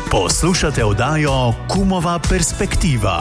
Poslušate oddajo Kumova perspektiva.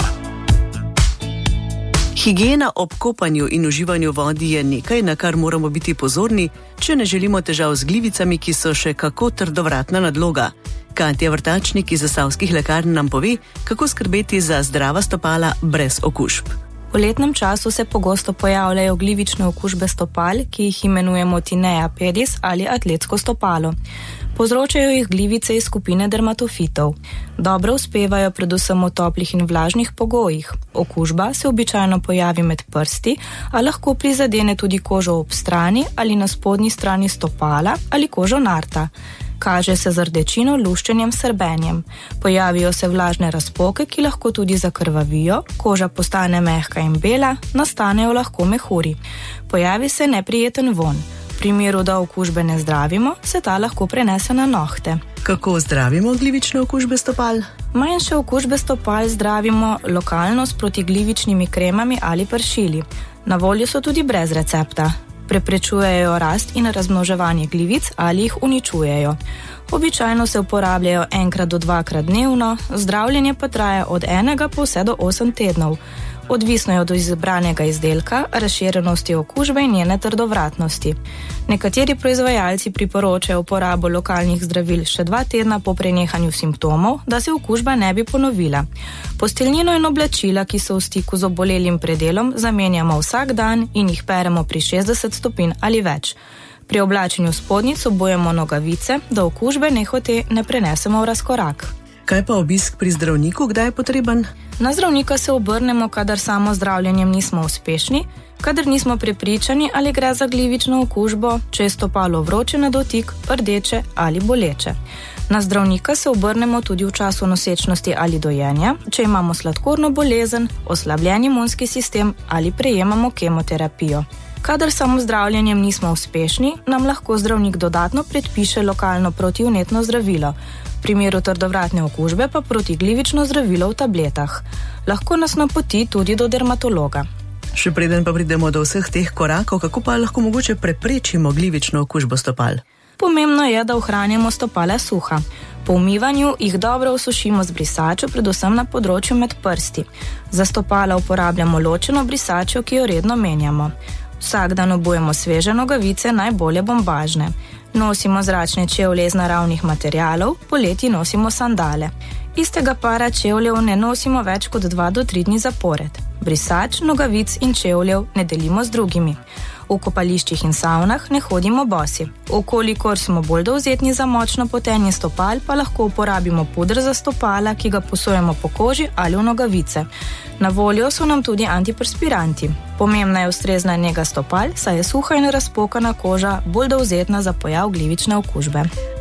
Higiena ob kopanju in uživanju vodi je nekaj, na kar moramo biti pozorni, če ne želimo težav z glivicami, ki so še kako trdovratna nadloga. Katja Vrtačnik iz Zasavskih lekarn nam pove, kako skrbeti za zdrava stopala brez okužb. V letnem času se pogosto pojavljajo glivične okužbe stopal, ki jih imenujemo tinea pedis ali atletsko stopalo. Povzročajo jih glivice iz skupine dermatofitov. Dobro uspevajo predvsem v toplih in vlažnih pogojih. Okužba se običajno pojavi med prsti, a lahko prizadene tudi kožo ob strani ali na spodnji strani stopala ali kožo narta. Kaže se z rdečino, luščenjem, srbenjem. Pojavijo se vlažne razpoke, ki lahko tudi zakrvavijo, koža postane mehka in bela, nastanejo lahko mehuri. Pojavi se neprijeten vonj. V primeru, da okužbe ne zdravimo, se ta lahko prenese na nohte. Kako zdravimo glivične okužbe stopal? Manjše okužbe stopal zdravimo lokalno s protiglivičnimi kremami ali pršili. Na voljo so tudi brez recepta. Preprečujejo rast in razmnoževanje glivic ali jih uničujejo. Običajno se uporabljajo 1 do 2 dnevno, zdravljenje pa traja od 1 pa vse do 8 tednov. Odvisno je od izbranega izdelka, razširjenosti okužbe in njene trdovratnosti. Nekateri proizvajalci priporočajo uporabo lokalnih zdravil še 2 tedna po prenehanju simptomov, da se okužba ne bi ponovila. Posteljnino in oblačila, ki so v stiku z obolelim predelom, zamenjamo vsak dan in jih peremo pri 60 stopinj ali več. Pri oblačenju spodnjic obujemo nogavice, da okužbe nehote ne prenesemo v razkorak. Kaj pa obisk pri zdravniku, kdaj je potreben? Na zdravnika se obrnemo, kadar samo zdravljenjem nismo uspešni, kadar nismo prepričani, ali gre za glivično okužbo, če je stopalo vroče na dotik, rdeče ali boleče. Na zdravnika se obrnemo tudi v času nosečnosti ali dojenja, če imamo sladkorno bolezen, oslabljen imunski sistem ali prejemamo kemoterapijo. Kadar samo zdravljenjem nismo uspešni, nam lahko zdravnik dodatno predpiše lokalno protivnetno zdravilo. V primeru trdovratne okužbe pa protiglivično zdravilo v tabletah. Lahko nas napoti tudi do dermatologa. Še preden pa pridemo do vseh teh korakov, kako pa lahko mogoče preprečimo glivično okužbo stopal? Pomembno je, da ohranjamo stopala suha. Po umivanju jih dobro osušimo z brisačo, predvsem na področju med prsti. Za stopala uporabljamo ločeno brisačo, ki jo redno menjamo. Vsak dan obujemo sveže nogavice, najbolje bombažne. Nosimo zračne čevlje iz naravnih materialov, poleti nosimo sandale. Istega para čevljev ne nosimo več kot 2 do 3 dni zapored. Brisač, nogavic in čevljev ne delimo z drugimi. V kopališčih in savnah ne hodimo bosi. Okolikor smo bolj dovzetni za močno potenje stopal, pa lahko uporabimo puder za stopala, ki ga posujemo po koži ali v nogavice. Na voljo so nam tudi antiperspiranti. Pomembna je ustrezna nega stopal, saj je suha in razpokana koža bolj dovzetna za pojav glivične okužbe.